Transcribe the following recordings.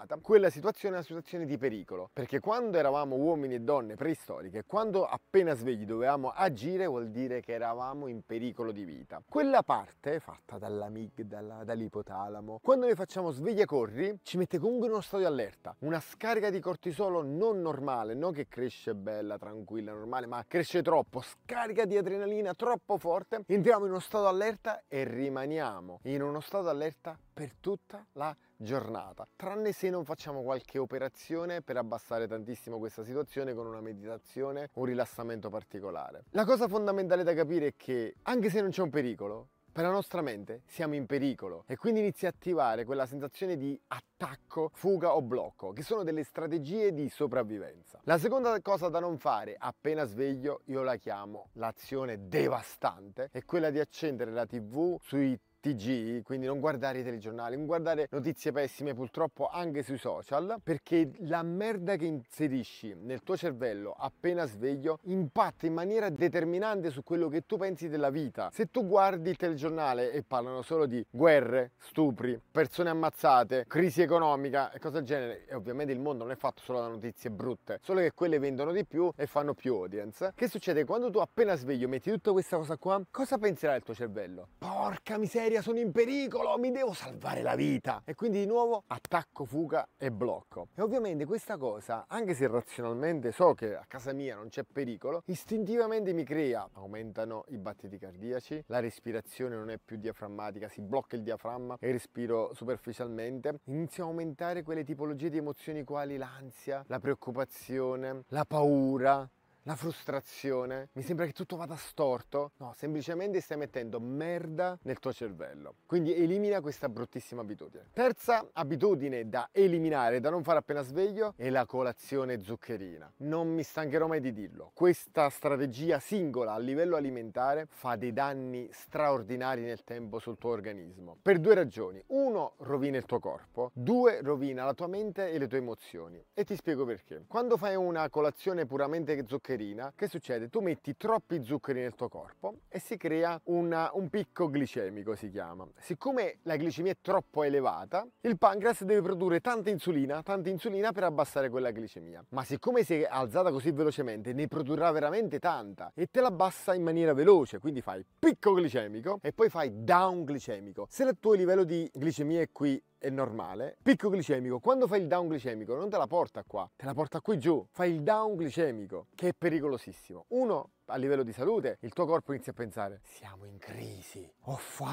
giornata, quella situazione è una situazione di pericolo, perché quando eravamo uomini e donne preistoriche, quando appena svegli dovevamo agire, vuol dire che eravamo in pericolo di vita. Quella parte fatta dall'amigdala, dall'ipotalamo, quando noi facciamo sveglia corri, ci mette comunque in uno stato di allerta, una scarica di cortisolo non normale, non che cresce bella, tranquilla, normale, ma cresce troppo, scarica di adrenalina troppo forte, entriamo in uno stato di allerta e rimaniamo in uno stato di allerta per tutta la giornata, tranne se non facciamo qualche operazione per abbassare tantissimo questa situazione con una meditazione, un rilassamento particolare. La cosa fondamentale da capire è che anche se non c'è un pericolo, per la nostra mente siamo in pericolo e quindi inizia a attivare quella sensazione di attacco, fuga o blocco, che sono delle strategie di sopravvivenza. La seconda cosa da non fare appena sveglio, io la chiamo l'azione devastante, è quella di accendere la TV sui TG, quindi non guardare i telegiornali, non guardare notizie pessime purtroppo anche sui social, perché la merda che inserisci nel tuo cervello appena sveglio impatta in maniera determinante su quello che tu pensi della vita. Se tu guardi il telegiornale e parlano solo di guerre, stupri, persone ammazzate, crisi economica e cose del genere, e ovviamente il mondo non è fatto solo da notizie brutte, solo che quelle vendono di più e fanno più audience. Che succede? Quando tu appena sveglio metti tutta questa cosa qua, cosa penserà il tuo cervello? Porca miseria, sono in pericolo, mi devo salvare la vita, e quindi di nuovo attacco, fuga e blocco. E ovviamente questa cosa, anche se razionalmente so che a casa mia non c'è pericolo, istintivamente mi crea, aumentano i battiti cardiaci, la respirazione non è più diaframmatica, si blocca il diaframma e respiro superficialmente, inizio a aumentare quelle tipologie di emozioni quali l'ansia, la preoccupazione, la paura, la frustrazione. Mi sembra che tutto vada storto. No, semplicemente stai mettendo merda nel tuo cervello. Quindi elimina questa bruttissima abitudine. Terza abitudine da eliminare, da non fare appena sveglio, è la colazione zuccherina. Non mi stancherò mai di dirlo. Questa strategia singola a livello alimentare fa dei danni straordinari nel tempo sul tuo organismo. Per due ragioni. Uno, rovina il tuo corpo. Due, rovina la tua mente e le tue emozioni. E ti spiego perché. Quando fai una colazione puramente zuccherina, che succede? Tu metti troppi zuccheri nel tuo corpo e si crea un picco glicemico, si chiama. Siccome la glicemia è troppo elevata, il pancreas deve produrre tanta insulina per abbassare quella glicemia. Ma siccome si è alzata così velocemente, ne produrrà veramente tanta e te la abbassa in maniera veloce, quindi fai picco glicemico e poi fai down glicemico. Se il tuo livello di glicemia è qui, è normale, picco glicemico, quando fai il down glicemico non te la porta qua, te la porta qui giù, fai il down glicemico, che è pericolosissimo. Uno, a livello di salute, il tuo corpo inizia a pensare: siamo in crisi, ho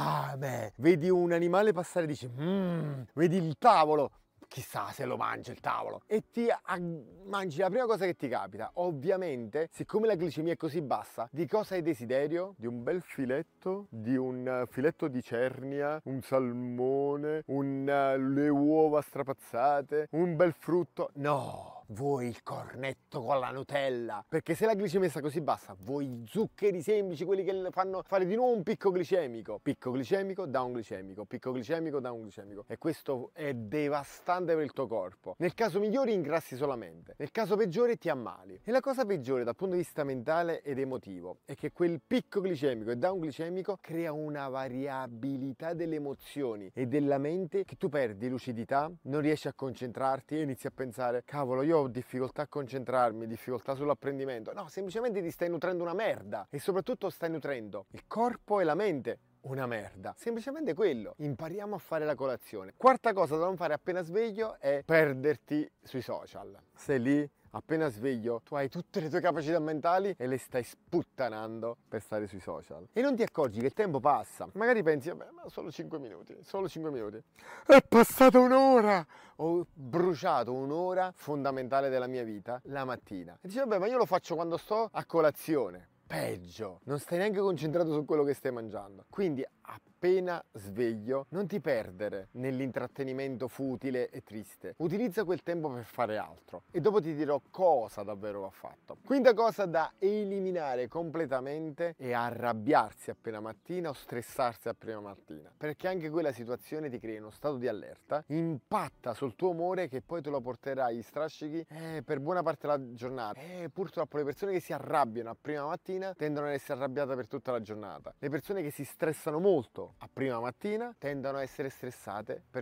fame, vedi un animale passare e dici vedi il tavolo, chissà se lo mangia il tavolo, e mangi la prima cosa che ti capita. Ovviamente, siccome la glicemia è così bassa, di cosa hai desiderio? Di un bel filetto, di un filetto di cernia, un salmone, le uova strapazzate, un bel frutto. No, vuoi il cornetto con la Nutella, perché se la glicemia sta così bassa, vuoi i zuccheri semplici, quelli che le fanno fare di nuovo un picco glicemico, down glicemico, picco glicemico, down glicemico, e questo è devastante per il tuo corpo. Nel caso migliore ingrassi solamente, nel caso peggiore ti ammali. E la cosa peggiore dal punto di vista mentale ed emotivo è che quel picco glicemico e down glicemico crea una variabilità delle emozioni e della mente, che tu perdi lucidità, non riesci a concentrarti e inizi a pensare: cavolo, io ho difficoltà a concentrarmi, difficoltà sull'apprendimento. No, semplicemente ti stai nutrendo una merda, e soprattutto stai nutrendo il corpo e la mente una merda. Semplicemente quello. Impariamo a fare la colazione. Quarta cosa da non fare appena sveglio è perderti sui social. Sei lì, appena sveglio, tu hai tutte le tue capacità mentali e le stai sputtanando per stare sui social. E non ti accorgi che il tempo passa. Magari pensi: vabbè, ma solo 5 minuti, solo 5 minuti. È passata un'ora! Ho bruciato un'ora fondamentale della mia vita la mattina. E dici: vabbè, ma io lo faccio quando sto a colazione. Peggio, non stai neanche concentrato su quello che stai mangiando. Quindi appena sveglio, non ti perdere nell'intrattenimento futile e triste. Utilizza quel tempo per fare altro e dopo ti dirò cosa davvero va fatto. Quinta cosa da eliminare completamente è arrabbiarsi appena mattina o stressarsi appena mattina, perché anche quella situazione ti crea uno stato di allerta, impatta sul tuo umore, che poi te lo porterà agli strascichi per buona parte della giornata. Purtroppo le persone che si arrabbiano a prima mattina tendono ad essere arrabbiate per tutta la giornata. Le persone che si stressano molto a prima mattina tendono a essere stressate per